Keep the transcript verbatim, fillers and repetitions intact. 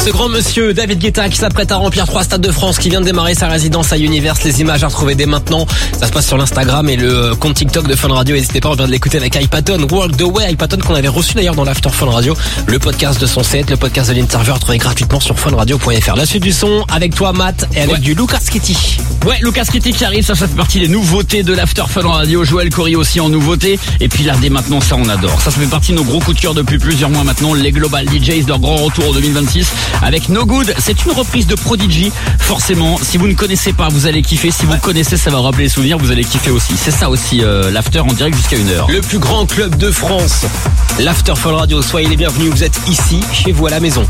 Ce grand monsieur David Guetta qui s'apprête à remplir trois stades de France, qui vient de démarrer sa résidence à Universe. Les images à retrouver dès maintenant. Ça se passe sur l'Instagram et le compte TikTok de Fun Radio. N'hésitez pas, on vient de l'écouter avec iPaton, Walk the Way. iPaton qu'on avait reçu d'ailleurs dans l'After Fun Radio. Le podcast de son set, le podcast de l'interview à retrouver gratuitement sur fun radio point f r. La suite du son avec toi Matt et avec ouais. du Lucas Kitty. Ouais, Lucas Kitty qui arrive, ça, ça fait partie des nouveautés de l'After Fun Radio. Joël Corry aussi en nouveauté. Et puis là, dès maintenant, ça on adore. Ça, ça fait partie de nos gros coups de cœur depuis plusieurs mois maintenant. Les Global D Js, leur grand retour en deux mille vingt-six avec No Good. C'est une reprise de Prodigy. Forcément, si vous ne connaissez pas, vous allez kiffer. Si vous connaissez, ça va rappeler les souvenirs. Vous allez kiffer aussi. C'est ça aussi euh, l'After en direct jusqu'à une heure. Le plus grand club de France, l'After Fun Radio. Soyez les bienvenus. Vous êtes ici, chez vous à la maison.